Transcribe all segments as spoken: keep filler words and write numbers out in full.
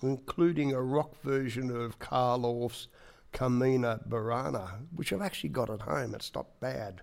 including a rock version of Carl Orff's Carmina Burana, which I've actually got at home. It's not bad.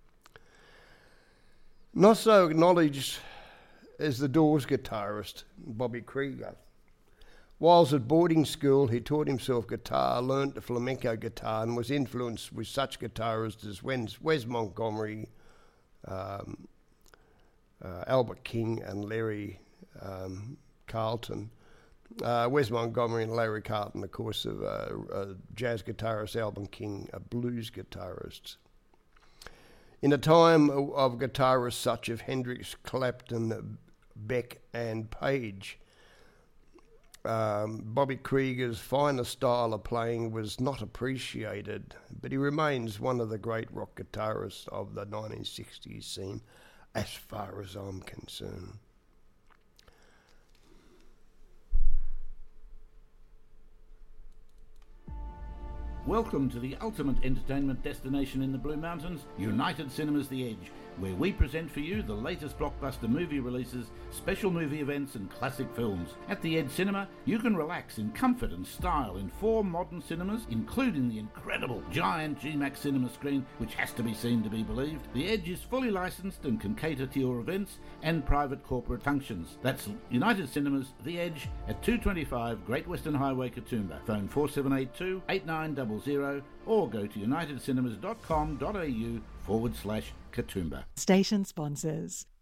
Not so acknowledged as the Doors guitarist, Bobby Krieger. Whilst at boarding school, he taught himself guitar, learnt the flamenco guitar, and was influenced with such guitarists as Wes Montgomery, um, uh, Albert King, and Larry um, Carlton. Uh, Wes Montgomery and Larry Carlton, of course, of uh, uh, jazz guitarist, Albert King, a blues guitarist. In a time of, of guitarists such as Hendrix, Clapton, Beck, and Page, um, Bobby Krieger's finer style of playing was not appreciated, but he remains one of the great rock guitarists of the nineteen sixties scene, as far as I'm concerned. Welcome to the ultimate entertainment destination in the Blue Mountains, United Cinemas The Edge, where we present for you the latest blockbuster movie releases, special movie events and classic films. At the Edge Cinema, you can relax in comfort and style in four modern cinemas, including the incredible giant G MAX cinema screen, which has to be seen to be believed. The Edge is fully licensed and can cater to your events and private corporate functions. That's United Cinemas The Edge at two twenty-five Great Western Highway, Katoomba. Phone four seven eight two, eight nine zero zero or go to unitedcinemas dot com dot a u forward slash Katoomba. Station sponsors.